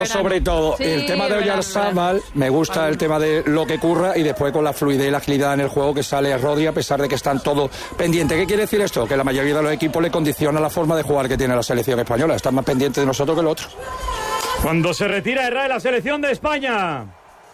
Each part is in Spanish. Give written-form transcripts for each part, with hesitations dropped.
Sobre todo, sí, el tema de Oyarzabal, me gusta el tema de lo que curra y después con la fluidez y la agilidad en el juego que sale Rodri, a pesar de que están todos pendientes. ¿Qué quiere decir esto? Que la mayoría de los equipos le condiciona la forma de jugar que tiene la selección española. Están más pendientes de nosotros que los otros. Cuando se retira Herrera de la selección de España.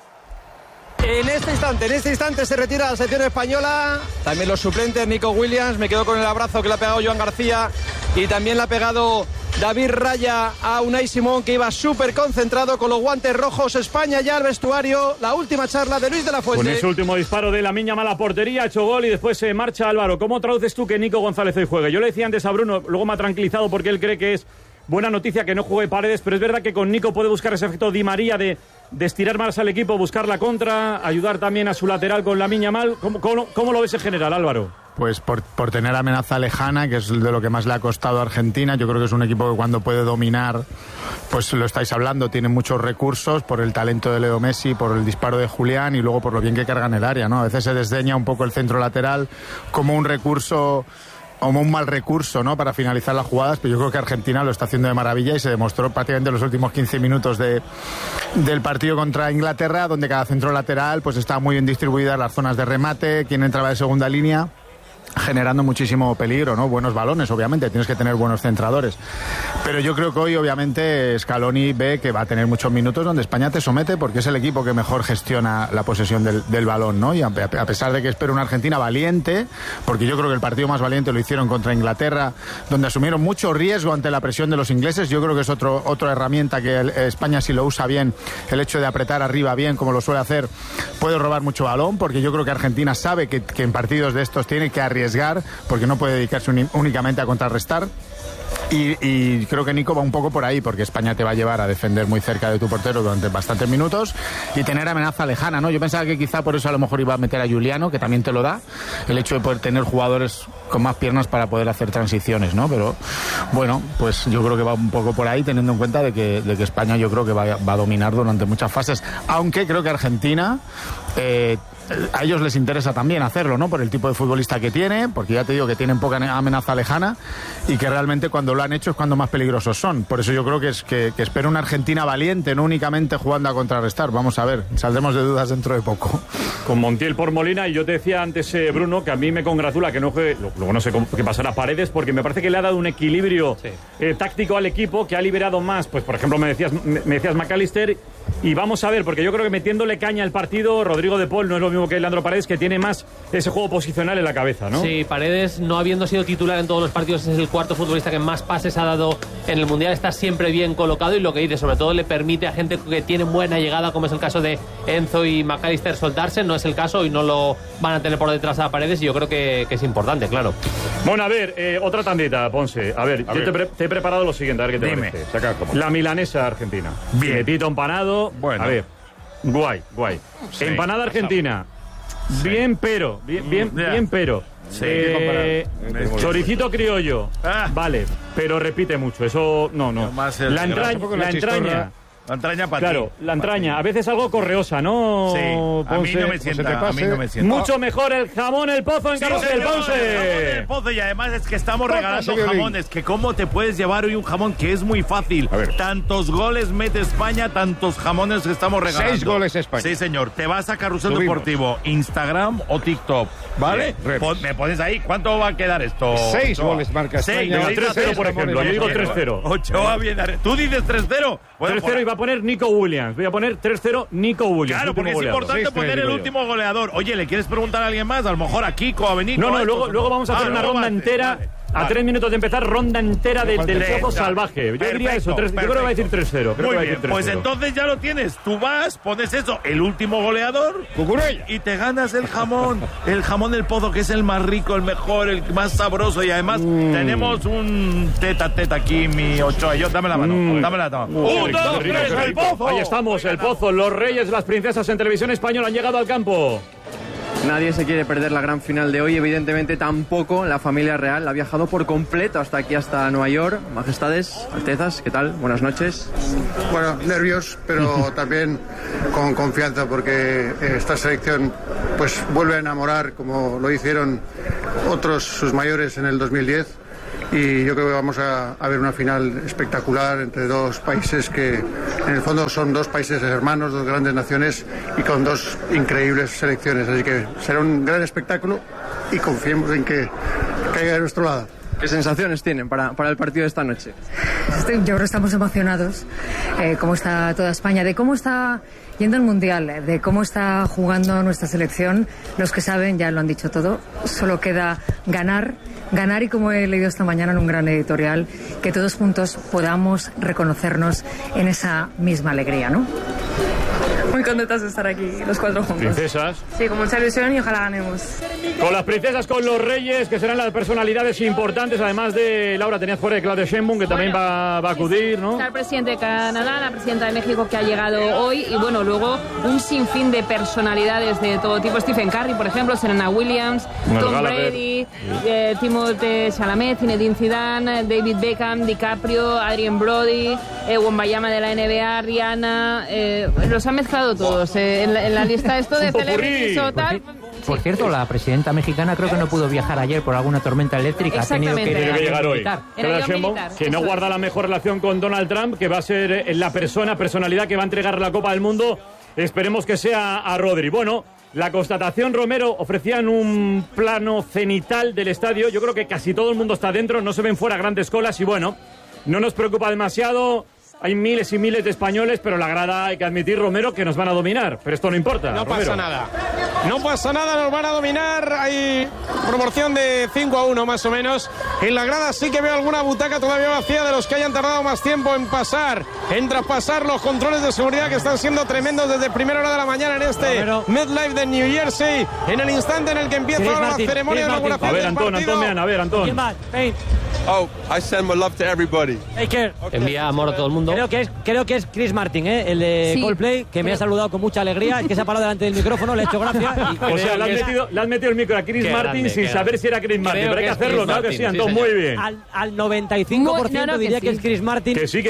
En este instante se retira la selección española. También los suplentes, Nico Williams, me quedo con el abrazo que le ha pegado Joan García y también le ha pegado David Raya a Unai Simón, que iba súper concentrado con los guantes rojos. España ya al vestuario, la última charla de Luis de la Fuente. Con ese último disparo de Lamine Yamal a la portería, ha hecho gol y después se marcha Álvaro. ¿Cómo traduces tú que Nico González hoy juegue? Yo le decía antes a Bruno, luego me ha tranquilizado porque él cree que es buena noticia que no juegue Paredes, pero es verdad que con Nico puede buscar ese efecto Di María de estirar más al equipo, buscar la contra, ayudar también a su lateral con Lamine Yamal. ¿Cómo lo ves en general, Álvaro? Pues por tener amenaza lejana, que es de lo que más le ha costado a Argentina. Yo creo que es un equipo que cuando puede dominar, pues lo estáis hablando, tiene muchos recursos por el talento de Leo Messi, por el disparo de Julián y luego por lo bien que cargan el área, ¿no? A veces se desdeña un poco el centro lateral como un recurso, como un mal recurso, ¿no?, para finalizar las jugadas, pero yo creo que Argentina lo está haciendo de maravilla y se demostró prácticamente en los últimos 15 minutos del partido contra Inglaterra, donde cada centro lateral pues está muy bien distribuida las zonas de remate, quien entraba de segunda línea, generando muchísimo peligro, ¿no? Buenos balones, obviamente, tienes que tener buenos centradores. Pero yo creo que hoy, obviamente, Scaloni ve que va a tener muchos minutos donde España te somete porque es el equipo que mejor gestiona la posesión del balón, ¿no? Y a pesar de que espero una Argentina valiente, porque yo creo que el partido más valiente lo hicieron contra Inglaterra, donde asumieron mucho riesgo ante la presión de los ingleses. Yo creo que es otra herramienta que España, si lo usa bien, el hecho de apretar arriba bien, como lo suele hacer, puede robar mucho balón, porque yo creo que Argentina sabe que en partidos de estos tiene que arriesgar, porque no puede dedicarse únicamente a contrarrestar. Y creo que Nico va un poco por ahí, porque España te va a llevar a defender muy cerca de tu portero durante bastantes minutos y tener amenaza lejana, ¿no? Yo pensaba que quizá por eso a lo mejor iba a meter a Juliano, que también te lo da, el hecho de poder tener jugadores con más piernas para poder hacer transiciones, ¿no? Pero bueno, pues yo creo que va un poco por ahí, teniendo en cuenta de que España yo creo que va a dominar durante muchas fases, aunque creo que Argentina a ellos les interesa también hacerlo, ¿no? Por el tipo de futbolista que tiene, porque ya te digo que tienen poca amenaza lejana y que realmente cuando lo han hecho es cuando más peligrosos son. Por eso yo creo que espero una Argentina valiente, no únicamente jugando a contrarrestar. Vamos a ver, saldremos de dudas dentro de poco. Con Montiel por Molina, y yo te decía antes, Bruno, que a mí me congratula que no juegue, luego no sé qué pasará Paredes, porque me parece que le ha dado un equilibrio táctico al equipo, que ha liberado más, pues por ejemplo me decías McAllister, y vamos a ver, porque yo creo que metiéndole caña al partido, Rodrigo de Paul no es lo mismo que Leandro Paredes, que tiene más ese juego posicional en la cabeza, ¿no? Sí, Paredes, no habiendo sido titular en todos los partidos, es el cuarto futbolista que más pases ha dado en el Mundial, está siempre bien colocado y lo que dice, sobre todo le permite a gente que tiene buena llegada, como es el caso de Enzo y McAllister, soltarse. No es el caso y no lo van a tener por detrás a Paredes y yo creo que es importante, claro. Bueno, a ver, otra tandita, Ponce. A ver, te he preparado lo siguiente, a ver qué te parece. La milanesa argentina. Bien. Filetito empanado. Bueno. A ver, guay. Sí, empanada argentina. Bien, pero. Bien, pero. Sí, choricito criollo. Vale, pero repite mucho. Eso no. La entraña. La entraña para claro, ti. La entraña, a veces algo correosa, ¿no? Sí, a mí no me sienta. Mucho mejor el jamón El Pozo en Carlos del Ponce. El Pozo, y además es que estamos regalando jamones, que cómo te puedes llevar hoy un jamón que es muy fácil. Tantos goles mete España, tantos jamones que estamos regalando. 6 goles España. Sí, señor. Te vas a Carrusel Deportivo, Instagram o TikTok, ¿vale? Me pones ahí. ¿Cuánto va a quedar esto? 6 goles marca España. 3-0, por ejemplo. Yo digo 3-0. Ochoa bien. ¿Tú dices 3-0? 3-0 y va a poner Nico Williams. Voy a poner 3-0 Nico Williams. Claro, porque es importante poner el último goleador. Oye, ¿le quieres preguntar a alguien más? A lo mejor a Kiko, a Benito. No, luego vamos a hacer una ronda entera. Vale. A 3 minutos de empezar, ronda entera del Pozo salvaje. Yo diría eso, yo creo que va a decir 3-0. Muy bien, pues entonces ya lo tienes. Tú vas, pones eso, el último goleador, Cucurella, y te ganas el jamón del Pozo, que es el más rico, el mejor, el más sabroso. Y además tenemos un teta aquí, mi Ochoa. Dame la mano, dame la mano. 1, 2, 3, el Pozo. Ahí estamos, el Pozo. Los reyes, las princesas en televisión española han llegado al campo. Nadie se quiere perder la gran final de hoy, evidentemente tampoco la familia real. Ha viajado por completo hasta aquí, hasta Nueva York. Majestades, Altezas, ¿qué tal? Buenas noches. Bueno, nervios, pero también con confianza, porque esta selección pues vuelve a enamorar, como lo hicieron otros sus mayores en el 2010. y yo creo que vamos a ver una final espectacular entre dos países que en el fondo son dos países hermanos, dos grandes naciones y con dos increíbles selecciones, así que será un gran espectáculo y confiemos en que caiga de nuestro lado. ¿Qué sensaciones tienen para el partido de esta noche? Yo creo que estamos emocionados, cómo está toda España, de cómo está yendo el Mundial, de cómo está jugando nuestra selección. Los que saben ya lo han dicho todo, solo queda ganar y como he leído esta mañana en un gran editorial, que todos juntos podamos reconocernos en esa misma alegría, ¿no? Muy contentas de estar aquí, los cuatro juntos. Princesas. Sí, con mucha ilusión y ojalá ganemos. Con las princesas, con los reyes, que serán las personalidades importantes, además de Laura, tenías fuera de Claudia Sheinbaum, que también va a acudir, ¿no? Está el presidente de Canadá, la presidenta de México que ha llegado hoy, y bueno, luego un sinfín de personalidades de todo tipo. Stephen Curry, por ejemplo, Serena Williams, Tom Brady, Timothée Chalamet, Zinedine Zidane, David Beckham, DiCaprio, Adrien Brody, Wembanyama de la NBA, Rihanna, los han mezclado todos en la lista esto de celebrities o tal. Por cierto, la presidenta mexicana creo que no pudo viajar ayer por alguna tormenta eléctrica. Ha tenido que llegar hoy. Que no guarda la mejor relación con Donald Trump, que va a ser la personalidad que va a entregar la Copa del Mundo. Esperemos que sea a Rodri. Bueno, la constatación, Romero, ofrecían un plano cenital del estadio. Yo creo que casi todo el mundo está dentro, no se ven fuera grandes colas y bueno, no nos preocupa demasiado. Hay miles y miles de españoles, pero la grada, hay que admitir, Romero, que nos van a dominar. Pero esto no importa. No Romero. pasa nada. No pasa nada, nos van a dominar. Hay proporción de 5-1 más o menos. En la grada sí que veo alguna butaca todavía vacía de los que hayan tardado más tiempo en traspasar los controles de seguridad que están siendo tremendos desde primera hora de la mañana en este MetLife de New Jersey. En el instante en el que empieza ahora la ceremonia de inauguración del partido. A ver, Antón. Oh, I send my love to everybody. Take care. Envía amor a todo el mundo. Creo que es Chris Martin, el de Coldplay, que me ha saludado con mucha alegría. Es que se ha parado delante del micrófono, le he hecho gracia. O sea, le has metido el micro a Chris Martin sin saber si era Chris Martin. Pero hay que hacerlo, claro que sí, Antón, muy bien. Al 95% diría que es Chris Martin. Que sí. Que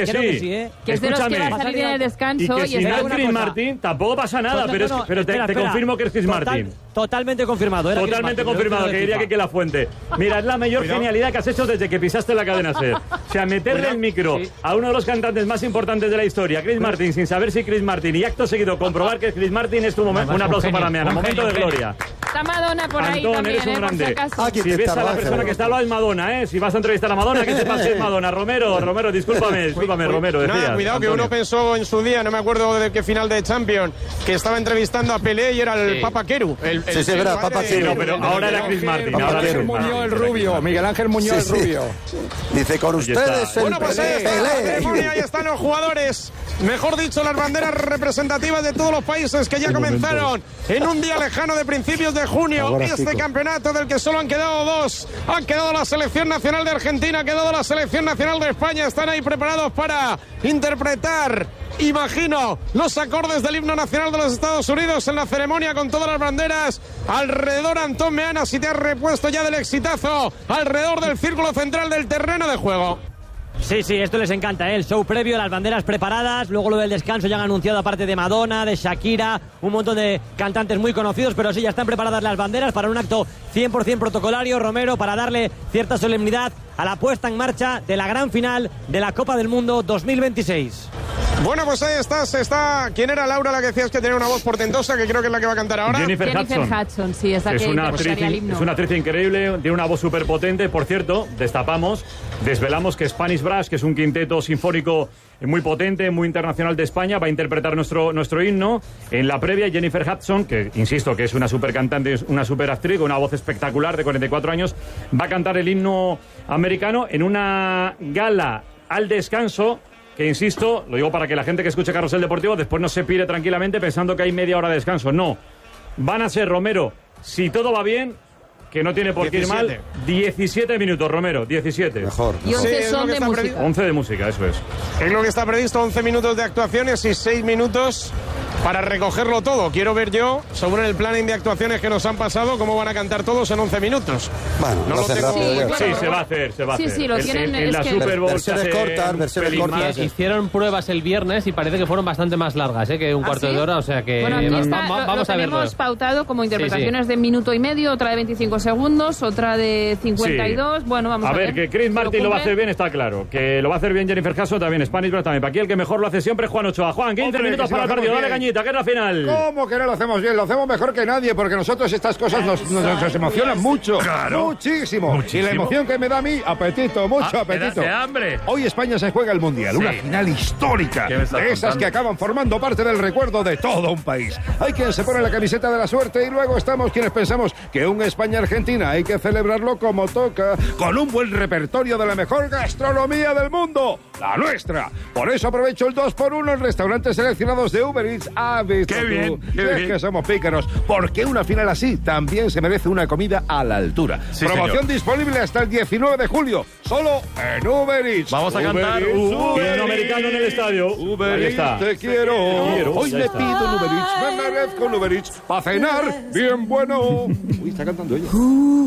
es de los que va a salir en el descanso. Y que si no es Chris Martin, tampoco pasa nada. Pero te confirmo que es Chris Martin. Totalmente confirmado. Totalmente confirmado, que diría que la fuente. Mira, es la mayor genialidad que has hecho desde que pisaste la cadena SER. O sea, meterle el micro a uno de los cantantes más importantes de la historia, Chris Martin, sin saber si Chris Martin, y acto seguido comprobar que es Chris Martin, es tu momento. Un aplauso para Meana, momento de gloria. Está Madonna por ahí Antón, también, eres un grande. Si ves a la persona que está al lado es Madonna, Si vas a entrevistar a Madonna, que sepas que es Madonna. Romero, discúlpame, Romero, decías. Nada, cuidado, Antonio. que uno pensó en su día, no me acuerdo de qué final de Champions, que estaba entrevistando a Pelé y era el Papa Queru. Sí, verdad, Papa Queru. No, pero ahora era Chris Martin. Muñoz el Rubio, Miguel Ángel Muñoz el Rubio. Dice, con ustedes el Bueno, pues ahí está la ceremonia, ahí están los jugadores, mejor dicho, las banderas representativas de todos los países que ya comenzaron en un día lejano de principios de junio. Este campeonato del que solo han quedado dos. Han quedado la selección nacional de Argentina, ha quedado la selección nacional de España. Están ahí preparados para interpretar, imagino, los acordes del himno nacional de los Estados Unidos en la ceremonia con todas las banderas alrededor. Antón Meana, si te has repuesto ya del exitazo, alrededor del círculo central del terreno de juego. Sí, esto les encanta, el show previo, las banderas preparadas, luego lo del descanso ya han anunciado, aparte de Madonna, de Shakira, un montón de cantantes muy conocidos, pero sí, ya están preparadas las banderas para un acto 100% protocolario, Romero, para darle cierta solemnidad a la puesta en marcha de la gran final de la Copa del Mundo 2026. Bueno, pues ahí está. ¿Quién era, Laura, la que decías que tenía una voz portentosa, que creo que es la que va a cantar ahora? Jennifer Hudson, sí, es la que interpretaría el himno. Es una actriz increíble, tiene una voz súper potente. Por cierto, desvelamos que Spanish Brass, que es un quinteto sinfónico muy potente, muy internacional de España, va a interpretar nuestro himno. En la previa, Jennifer Hudson, que insisto que es una super cantante, una super actriz con una voz espectacular de 44 años, va a cantar el himno americano en una gala al descanso. Que insisto, lo digo para que la gente que escuche Carrusel Deportivo después no se pire tranquilamente pensando que hay media hora de descanso. No, van a ser, Romero, si todo va bien, que no tiene por qué ir mal, 17 minutos, Romero, 17. Mejor. Y 11 son de música. 11 de música, eso es. Es lo que está previsto, 11 minutos de actuaciones y 6 minutos para recogerlo todo. Quiero ver yo, según el planning de actuaciones que nos han pasado, cómo van a cantar todos en 11 minutos. Bueno, no lo tengo. Sí, se va a hacer, Sí, lo tienen. En la Super Bowl versiones cortas. Hicieron pruebas el viernes y parece que fueron bastante más largas, que un cuarto de hora, o sea que bueno, aquí está, vamos a verlo. Tenemos pautado como interpretaciones de minuto y medio, otra de 25 segundos, otra de 52. Bueno, vamos a ver. A ver, que Chris Martin lo va a hacer bien, está claro. Que lo va a hacer bien Jennifer Hudson también, Spanish Bread también. Para aquí el que mejor lo hace siempre Juan Ochoa. Juan, 15 minutos para el partido. Dale cañita, que es la final. ¿Cómo que no lo hacemos bien? Lo hacemos mejor que nadie, porque nosotros estas cosas nos emocionan mucho. Claro. Muchísimo. Y la emoción que me da a mí, apetito, mucho apetito. ¡Qué hambre! Hoy España se juega el Mundial, una final histórica. De esas que acaban formando parte del recuerdo de todo un país. Hay quien se pone la camiseta de la suerte y luego estamos quienes pensamos que un España-Argentina hay que celebrarlo como toca, con un buen repertorio de la mejor gastronomía del mundo, la nuestra. Por eso aprovecho el 2x1 en restaurantes seleccionados de Uber Eats. ¡Qué bien! Es que somos pícaros, porque una final así también se merece una comida a la altura. Sí, promoción señor. disponible hasta el 19 de julio, solo en Uber Eats. Vamos a cantar Himno americano en el estadio. Uber Ahí Eats, está. te quiero. Hoy Ya me está. pido un Uber Eats, me merezco un Uber Eats. Para cenar, bien bueno. Uy, está cantando ella.